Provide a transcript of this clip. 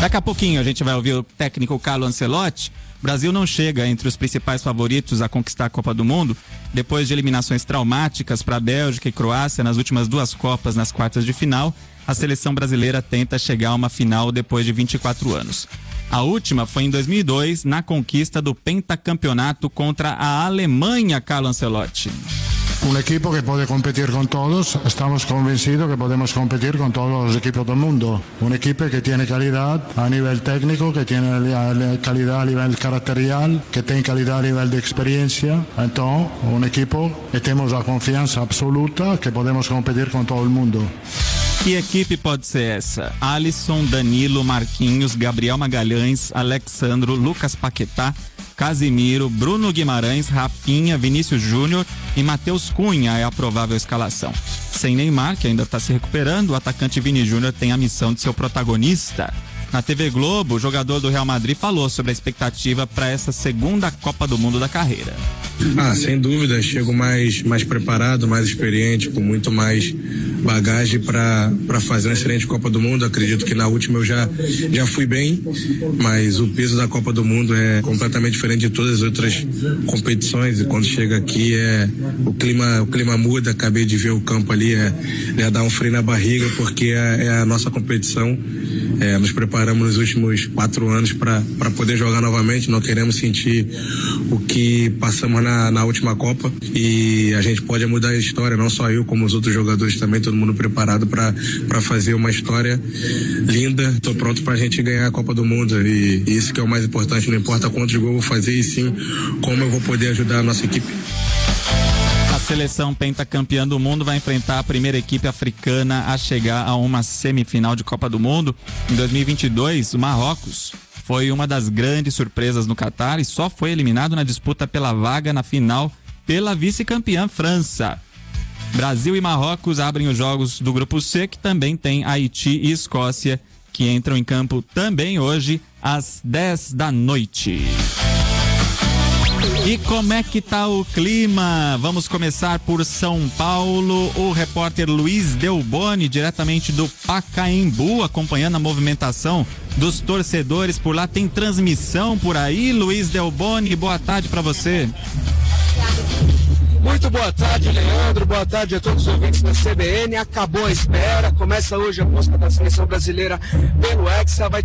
Daqui a pouquinho a gente vai ouvir o técnico Carlo Ancelotti. O Brasil não chega entre os principais favoritos a conquistar a Copa do Mundo, depois de eliminações traumáticas para a Bélgica e Croácia nas últimas 2 Copas nas quartas de final. A seleção brasileira tenta chegar a uma final depois de 24 anos. A última foi em 2002, na conquista do pentacampeonato contra a Alemanha, Carlo Ancelotti. Un equipo que puede competir con todos, estamos convencidos que podemos competir con todos los equipos del mundo. Un equipo que tiene calidad a nivel técnico, que tiene calidad a nivel caracterial, que tiene calidad a nivel de experiencia. Entonces, un equipo que tenemos la confianza absoluta que podemos competir con todo el mundo. Que equipe pode ser essa? Alisson, Danilo, Marquinhos, Gabriel Magalhães, Alexandro, Lucas Paquetá, Casimiro, Bruno Guimarães, Rafinha, Vinícius Júnior e Matheus Cunha é a provável escalação. Sem Neymar, que ainda está se recuperando, o atacante Vini Júnior tem a missão de ser o protagonista. Na TV Globo, o jogador do Real Madrid falou sobre a expectativa para essa segunda Copa do Mundo da carreira. Sem dúvida, chego mais preparado, mais experiente, com muito mais bagagem para fazer uma excelente Copa do Mundo. Acredito que na última eu já fui bem, mas o peso da Copa do Mundo é completamente diferente de todas as outras competições, e quando chega aqui o clima muda. Acabei de ver o campo ali, dar um freio na barriga, porque é a nossa competição. Nos preparamos nos últimos 4 anos para poder jogar novamente. Não queremos sentir o que passamos na última Copa, e a gente pode mudar a história, não só eu, como os outros jogadores também, todo mundo preparado para fazer uma história linda. Estou pronto para a gente ganhar a Copa do Mundo, e isso que é o mais importante. Não importa quantos gols eu vou fazer, e sim como eu vou poder ajudar a nossa equipe. A seleção pentacampeã do mundo vai enfrentar a primeira equipe africana a chegar a uma semifinal de Copa do Mundo. Em 2022, o Marrocos foi uma das grandes surpresas no Catar e só foi eliminado na disputa pela vaga na final pela vice-campeã França. Brasil e Marrocos abrem os jogos do Grupo C, que também tem Haiti e Escócia, que entram em campo também hoje às 10 da noite. E como é que tá o clima? Vamos começar por São Paulo. O repórter Luiz Delboni, diretamente do Pacaembu, acompanhando a movimentação dos torcedores por lá. Tem transmissão por aí, Luiz Delboni, boa tarde para você. Muito boa tarde, Leandro, boa tarde a todos os ouvintes da CBN. Acabou a espera, começa hoje a busca da seleção brasileira pelo Hexa.